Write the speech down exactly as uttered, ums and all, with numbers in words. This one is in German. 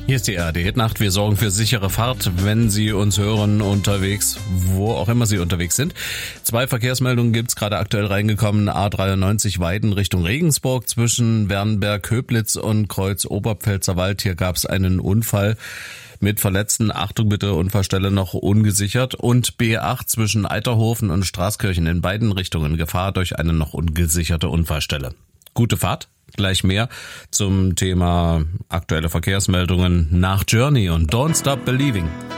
Hier ist die R A D-Hitnacht. Wir sorgen für sichere Fahrt, wenn Sie uns hören unterwegs, wo auch immer Sie unterwegs sind. Zwei Verkehrsmeldungen gibt's gerade aktuell reingekommen. A dreiundneunzig Weiden Richtung Regensburg zwischen Wernberg-Köblitz und Kreuz Oberpfälzerwald. Hier gab's einen Unfall mit Verletzten. Achtung bitte, Unfallstelle noch ungesichert. Und B acht zwischen Eiterhofen und Straßkirchen in beiden Richtungen Gefahr durch eine noch ungesicherte Unfallstelle. Gute Fahrt. Gleich mehr zum Thema aktuelle Verkehrsmeldungen nach Journey und Don't Stop Believing.